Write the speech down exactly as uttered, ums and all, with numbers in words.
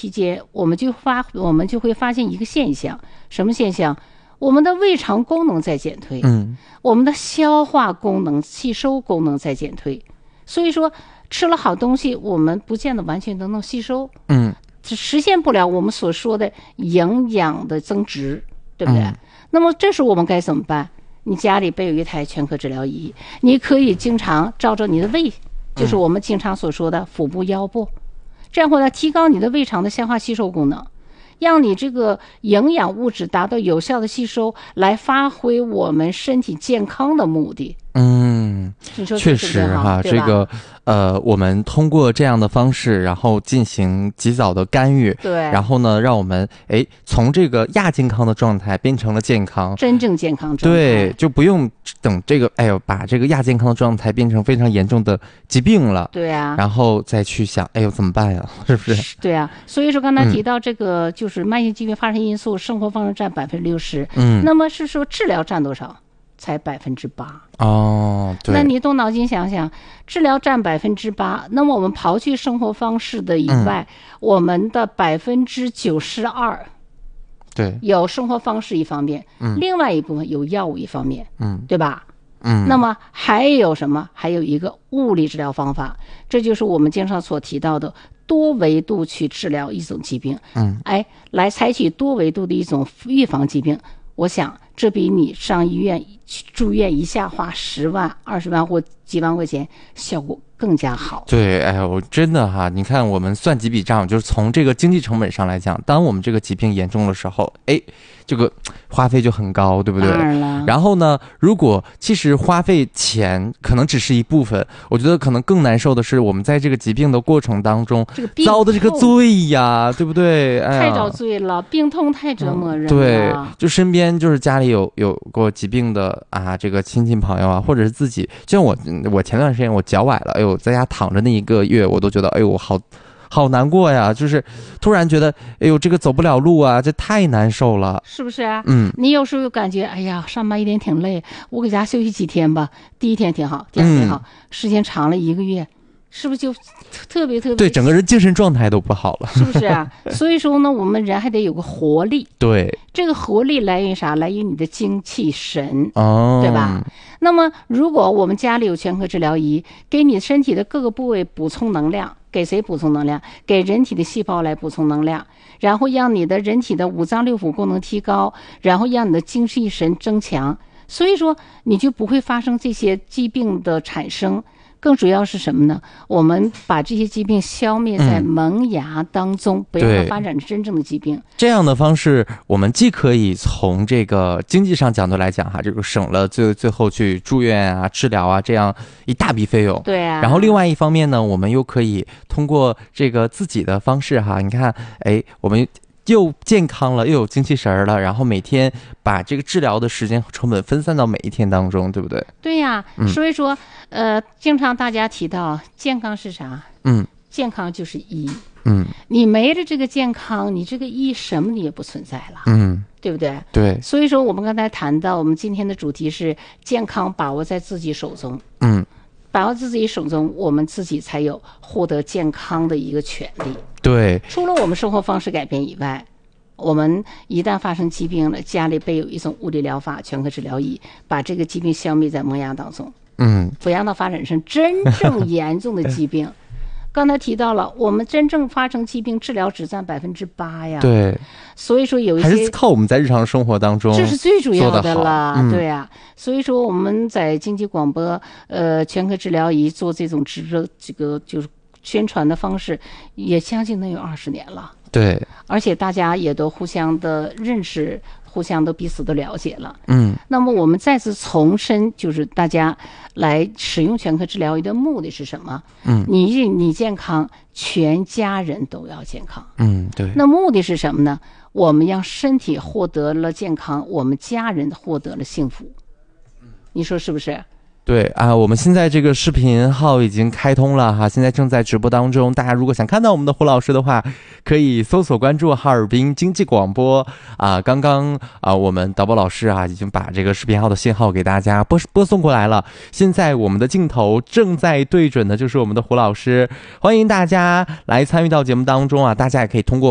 期间，我们就发我们就会发现一个现象，什么现象？我们的胃肠功能在减退， 嗯， 我们的消化功能、吸收功能在减退，所以说吃了好东西，我们不见得完全都能吸收， 嗯， 实现不了我们所说的营养的增值，对不对？ 嗯、 那么这时候我们该怎么办？你家里备有一台全科治疗仪，你可以经常照着你的胃，就是我们经常所说的腹部、腰部，这样会呢提高你的胃肠的消化吸收功能。让你这个营养物质达到有效的吸收，来发挥我们身体健康的目的。 嗯，确实哈，这个呃，我们通过这样的方式，然后进行及早的干预， 对， 然后呢，让我们哎从这个亚健康的状态变成了健康， 真正健康状态， 对，就不用等这个哎呦把这个亚健康的状态变成非常严重的疾病了， 对啊， 然后再去想哎呦怎么办呀，是不是？ 对啊，所以说刚才提到这个、嗯、就是慢性疾病发生因素，生活方式占百分之六十，嗯，那么是说治疗占多少？才百分之八哦，对。 那你动脑筋想想，治疗占百分之八，那么我们刨去生活方式的以外，嗯、我们的百分之九十二， 对， 有生活方式一方面，嗯，另外一部分有药物一方面， 嗯， 对吧？ 嗯， 那么还有什么？还有一个物理治疗方法，这就是我们经常所提到的多维度去治疗一种疾病， 嗯， 哎，来采取多维度的一种预防疾病。我想这比你上医院住院一下花十万、二十万或几万块钱效果更加好。 对，哎呦，真的哈，你看我们算几笔账，就是从这个经济成本上来讲，当我们这个疾病严重的时候，哎，这个花费就很高，对不对？ 当然了。 然后呢，如果其实花费钱可能只是一部分，我觉得可能更难受的是我们在这个疾病的过程当中、 这个、 遭的这个罪呀，对不对？哎、 太遭罪了，病痛太折磨人了。 嗯、对，就身边就是家里有有过疾病的啊，这个亲戚朋友啊，或者是自己，就像我，我前段时间我脚崴了，哎呦，在家躺着那一个月，我都觉得，哎呦，我好。好难过呀，就是突然觉得哎呦这个走不了路啊，这太难受了， 是不是啊？ 嗯， 你有时候感觉哎呀上班一天挺累，我给家休息几天吧，第一天挺好，第二天挺好、嗯、时间长了一个月，是不是就特别特别对整个人精神状态都不好了， 是不是啊？所以说呢我们人还得有个活力， 对， 这个活力来源啥？来源你的精气神， 哦， 对吧？那么如果我们家里有全科治疗仪，给你身体的各个部位补充能量，给谁补充能量？给人体的细胞来补充能量，然后让你的人体的五脏六腑功能提高，然后让你的精气神增强，所以说你就不会发生这些疾病的产生。更主要是什么呢？我们把这些疾病消灭在萌芽当中、嗯、不要它发展成真正的疾病。 这样的方式我们既可以从这个经济上角度来讲哈，这个省了最最后去住院啊治疗啊这样一大笔费用， 对啊。 然后另外一方面呢，我们又可以通过这个自己的方式哈，你看哎我们又健康了又有精气神了，然后每天把这个治疗的时间和成本分散到每一天当中，对不对？ 对呀、 嗯、 所以说呃，经常大家提到健康是啥？ 嗯， 健康就是医。 嗯， 你没了这个健康，你这个医什么你也不存在了。 嗯， 对不对？ 对。 所以说我们刚才谈到，我们今天的主题是健康把握在自己手中。 嗯， 把握自己手中，我们自己才有获得健康的一个权利。 对， 除了我们生活方式改变以外，我们一旦发生疾病了，家里备有一种物理疗法全科治疗仪，把这个疾病消灭在萌芽当中， 嗯， 不让它发展成真正严重的疾病。刚才提到了，我们真正发生疾病治疗只占百分之八呀。 对， 所以说有一些还是靠我们在日常生活当中， 这是最主要的了。 嗯、 对啊，所以说我们在经济广播呃全科治疗仪做这种直这个就是宣传的方式，也将近能有二十年了。 对， 而且大家也都互相的认识，互相都彼此都了解了。 嗯， 那么我们再次重申，就是大家来使用全科治疗仪的目的是什么？ 嗯， 你你健康，全家人都要健康。 嗯，对。 那目的是什么呢？我们让身体获得了健康，我们家人获得了幸福。你说是不是？ 对啊，我们现在这个视频号已经开通了哈，现在正在直播当中。大家如果想看到我们的胡老师的话，可以搜索关注哈尔滨经济广播啊。刚刚啊，我们导播老师啊已经把这个视频号的信号给大家播播送过来了。现在我们的镜头正在对准的就是我们的胡老师，欢迎大家来参与到节目当中啊。大家也可以通过